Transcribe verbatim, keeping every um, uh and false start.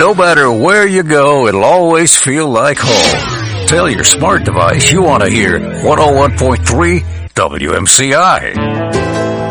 no matter where you go, it'll always feel like home. Tell your smart device you want to hear one oh one point three W M C I.